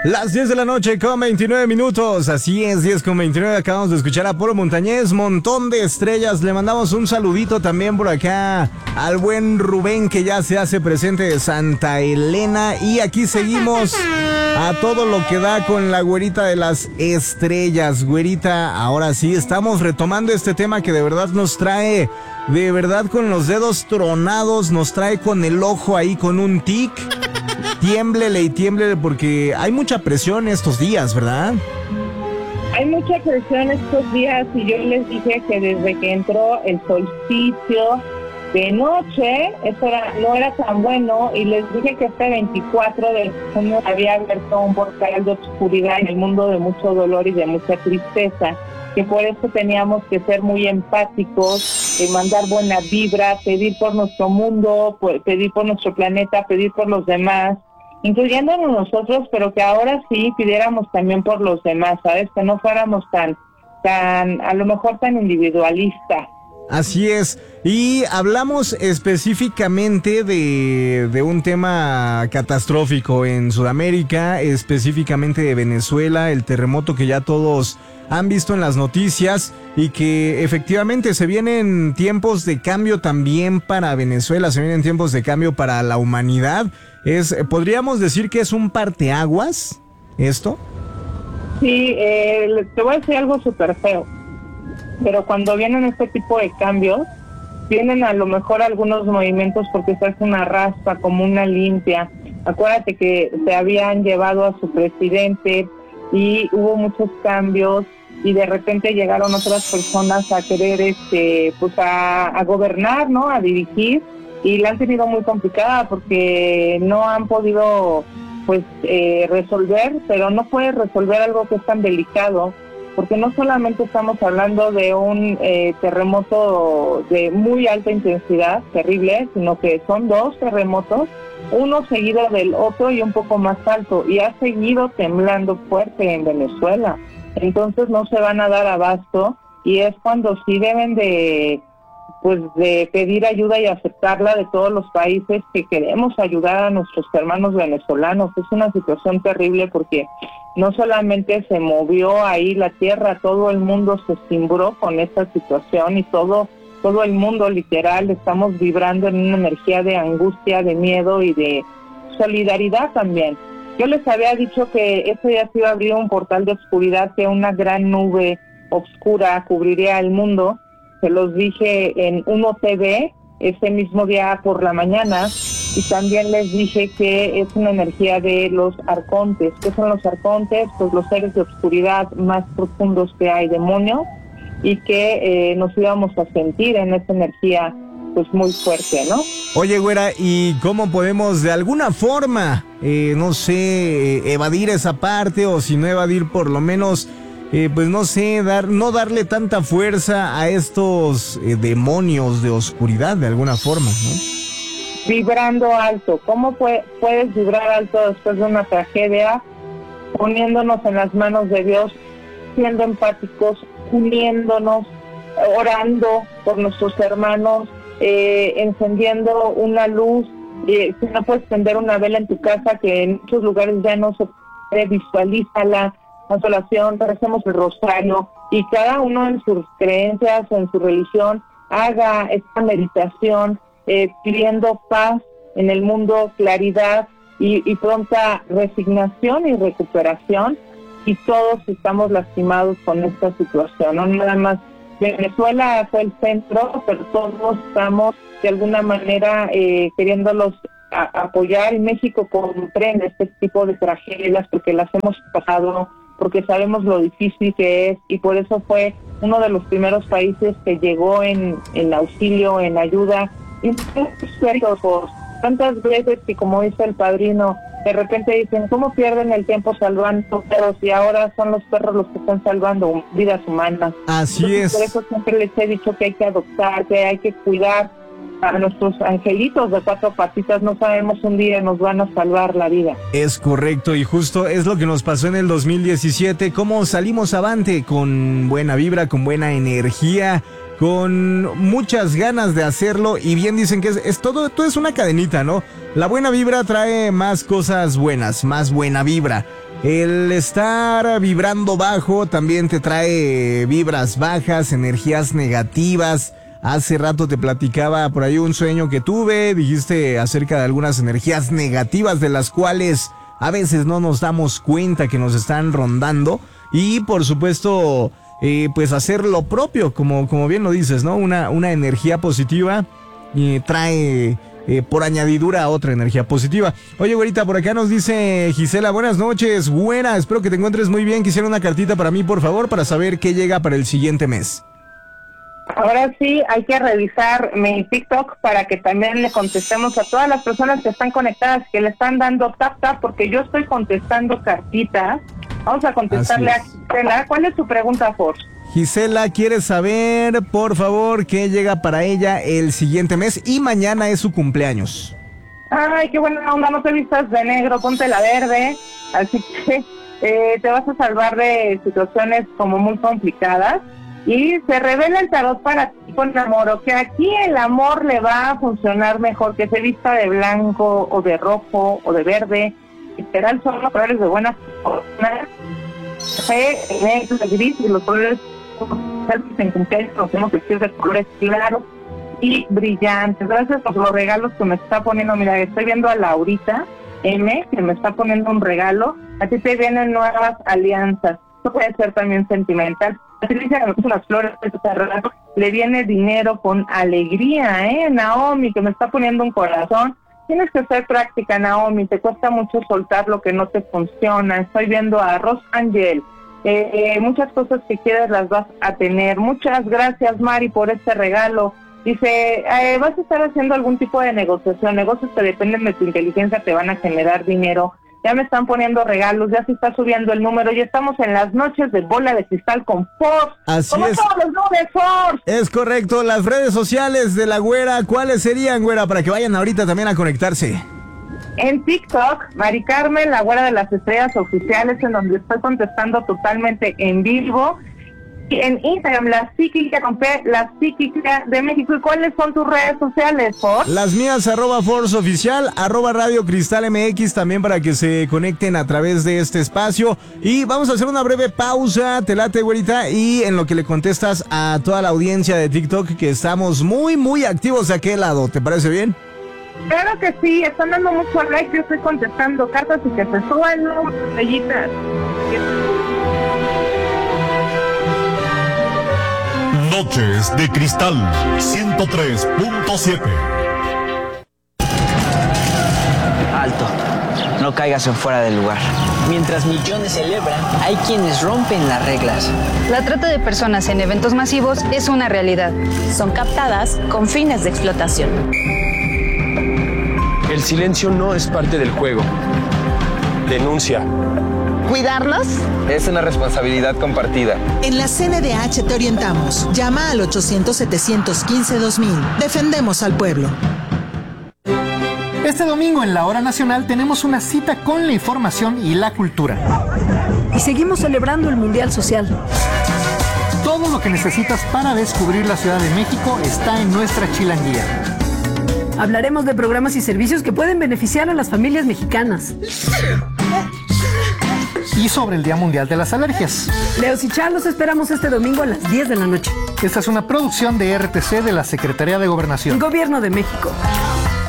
Las 10 de la noche con 29 minutos, así es, 10 con 29, acabamos de escuchar a Polo Montañés, montón de estrellas, le mandamos un saludito también por acá al buen Rubén que ya se hace presente de Santa Elena y aquí seguimos a todo lo que da con la güerita de las estrellas, güerita, ahora sí, estamos retomando este tema que de verdad nos trae, de verdad con los dedos tronados, nos trae con el ojo ahí con un tic. Tiémblele y tiémblele porque hay mucha presión estos días, ¿verdad? Hay mucha presión estos días y yo les dije que desde que entró el solsticio de noche, no era tan bueno y les dije que este 24 de junio había abierto un portal de oscuridad en el mundo de mucho dolor y de mucha tristeza, que por eso teníamos que ser muy empáticos, mandar buena vibra, pedir por nuestro mundo, pedir por nuestro planeta, pedir por los demás, incluyéndonos nosotros, pero que ahora sí pidiéramos también por los demás, ¿sabes? Que no fuéramos tan, a lo mejor tan individualistas. Así es, y hablamos específicamente de un tema catastrófico en Sudamérica, específicamente de Venezuela, el terremoto que ya todos han visto en las noticias y que efectivamente se vienen tiempos de cambio también para Venezuela, se vienen tiempos de cambio para la humanidad. ¿Podríamos decir que es un parteaguas esto? Sí, te voy a decir algo súper feo. Pero cuando vienen este tipo de cambios, vienen a lo mejor algunos movimientos porque se hace una raspa, como una limpia. Acuérdate que se habían llevado a su presidente y hubo muchos cambios y de repente llegaron otras personas a querer a gobernar, ¿no? A dirigir y la han tenido muy complicada porque no han podido resolver, pero no puedes resolver algo que es tan delicado. Porque no solamente estamos hablando de un terremoto de muy alta intensidad, terrible, sino que son dos terremotos, uno seguido del otro y un poco más alto, y ha seguido temblando fuerte en Venezuela. Entonces no se van a dar abasto, y es cuando sí deben de pedir ayuda y aceptarla de todos los países que queremos ayudar a nuestros hermanos venezolanos. Es una situación terrible porque no solamente se movió ahí la tierra, todo el mundo se cimbró con esta situación y todo el mundo literal estamos vibrando en una energía de angustia, de miedo y de solidaridad también. Yo les había dicho que ese día se iba a abrir un portal de oscuridad, que una gran nube oscura cubriría el mundo. Se los dije en 1TV ese mismo día por la mañana y también les dije que es una energía de los arcontes. ¿Qué son los arcontes? Pues los seres de oscuridad más profundos que hay, demonios, y que nos íbamos a sentir en esa energía pues muy fuerte, ¿no? Oye, güera, ¿y cómo podemos de alguna forma, evadir esa parte o si no evadir por lo menos... no darle tanta fuerza a estos demonios de oscuridad de alguna forma, ¿no? Vibrando alto. ¿Cómo puedes vibrar alto después de una tragedia? Poniéndonos en las manos de Dios, siendo empáticos, uniéndonos, orando por nuestros hermanos, encendiendo una luz. Si no puedes prender una vela en tu casa, que en muchos lugares ya no se puede, visualízala. Consolación, recemos el rosario y cada uno en sus creencias o en su religión haga esta meditación pidiendo paz en el mundo, claridad y pronta resignación y recuperación, y todos estamos lastimados con esta situación, no nada más Venezuela fue el centro, pero todos estamos de alguna manera queriéndolos apoyar, y México comprende este tipo de tragedias porque las hemos pasado, porque sabemos lo difícil que es, y por eso fue uno de los primeros países que llegó en auxilio, en ayuda, y tantas veces que, como dice el padrino, de repente dicen, ¿cómo pierden el tiempo salvando perros? Y ahora son los perros los que están salvando vidas humanas. Así Entonces, es. por eso siempre les he dicho que hay que adoptar, que hay que cuidar a nuestros angelitos de cuatro patitas. No sabemos, un día nos van a salvar la vida. Es correcto, y justo es lo que nos pasó en el 2017, cómo salimos avante con buena vibra, con buena energía, con muchas ganas de hacerlo, y bien dicen que es todo es una cadenita, ¿no? La buena vibra trae más cosas buenas, más buena vibra. El estar vibrando bajo también te trae vibras bajas, energías negativas. Hace rato te platicaba por ahí un sueño que tuve, dijiste acerca de algunas energías negativas de las cuales a veces no nos damos cuenta que nos están rondando. Y por supuesto, pues hacer lo propio, como bien lo dices, ¿no? Una energía positiva trae por añadidura otra energía positiva. Oye, güerita, por acá nos dice Gisela, buenas noches, buena, espero que te encuentres muy bien. Quisiera una cartita para mí, por favor, para saber qué llega para el siguiente mes. Ahora sí, hay que revisar mi TikTok para que también le contestemos a todas las personas que están conectadas, que le están dando tap, porque yo estoy contestando cartitas. Vamos a contestarle a Gisela. ¿Cuál es tu pregunta, Force? Gisela quiere saber, por favor, qué llega para ella el siguiente mes y mañana es su cumpleaños. Ay, qué buena onda, no te vistas de negro, ponte la verde, así que te vas a salvar de situaciones como muy complicadas. Y se revela el tarot para ti con amor, que aquí el amor le va a funcionar mejor, que se vista de blanco o de rojo o de verde, literal son los colores de buenas personas, negro, gris, y los colores en cumpleaños nos tenemos que vestir de colores claros y brillantes. Gracias por los regalos que me está poniendo. Mira, estoy viendo a Laurita M, que me está poniendo un regalo. A ti te vienen nuevas alianzas. Esto puede ser también sentimental. Patricia, que me puso las flores de este relato, le viene dinero con alegría, Naomi, que me está poniendo un corazón. Tienes que ser práctica, Naomi, te cuesta mucho soltar lo que no te funciona. Estoy viendo a Ros Angel, muchas cosas que quieres las vas a tener. Muchas gracias, Mari, por este regalo. Dice, vas a estar haciendo algún tipo de negociación, negocios que dependen de tu inteligencia, te van a generar dinero. Ya me están poniendo regalos, ya se está subiendo el número, ya estamos en las noches de Bola de Cristal con Force. Así como es. Todos los lunes, Force. Es correcto, las redes sociales de la güera, ¿cuáles serían, güera? Para que vayan ahorita también a conectarse. En TikTok, Mari Carmen, la güera de las estrellas oficiales, en donde estoy contestando totalmente en vivo. Y en Instagram, la psíquica con P, la psíquica de México. ¿Y cuáles son tus redes sociales, Force? Las mías, @ForceOficial, @Radio Cristal MX, también para que se conecten a través de este espacio. Y vamos a hacer una breve pausa, te late, güerita, y en lo que le contestas a toda la audiencia de TikTok, que estamos muy, muy activos de aquel lado, ¿te parece bien? Claro que sí, están dando mucho like, yo estoy contestando cartas y que se suban, ¿no? Bellitas. Noches de Cristal 103.7. Alto, no caigas en fuera del lugar. Mientras millones celebran, hay quienes rompen las reglas. La trata de personas en eventos masivos es una realidad. Son captadas con fines de explotación. El silencio no es parte del juego. Denuncia. ¿Cuidarlos? Es una responsabilidad compartida. En la CNDH te orientamos. Llama al 800-715-2000. Defendemos al pueblo. Este domingo en la Hora Nacional tenemos una cita con la información y la cultura. Y seguimos celebrando el Mundial Social. Todo lo que necesitas para descubrir la Ciudad de México está en nuestra chilanguía. Hablaremos de programas y servicios que pueden beneficiar a las familias mexicanas. Y sobre el Día Mundial de las Alergias. Leos y Char, los esperamos este domingo a las 10 de la noche. Esta es una producción de RTC de la Secretaría de Gobernación. Gobierno de México.